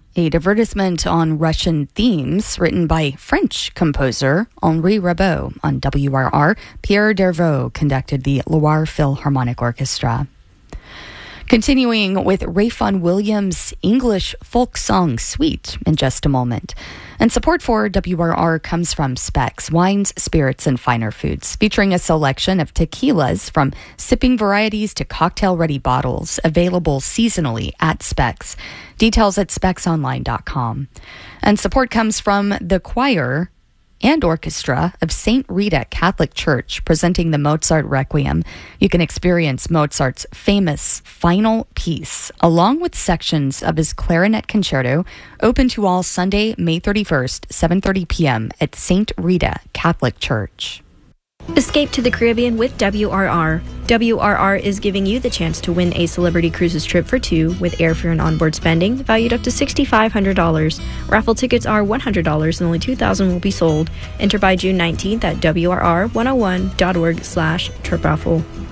a divertissement on Russian themes written by French composer Henri Rabaud. On WRR, Pierre Dervaux conducted the Loire Philharmonic Orchestra. Continuing with Rayfon Williams' English folk song suite in just a moment. And support for WRR comes from Specs, wines, spirits, and finer foods, featuring a selection of tequilas from sipping varieties to cocktail-ready bottles, available seasonally at Specs. Details at specsonline.com. And support comes from the choir and orchestra of St. Rita Catholic Church, presenting the Mozart Requiem. You can experience Mozart's famous final piece, along with sections of his clarinet concerto, open to all Sunday, May 31st, 7:30 p.m. at St. Rita Catholic Church. Escape to the Caribbean with WRR. WRR is giving you the chance to win a Celebrity Cruises trip for two with airfare and onboard spending valued up to $6,500. Raffle tickets are $100 and only 2,000 will be sold. Enter by June 19th at WRR101.org/trip raffle.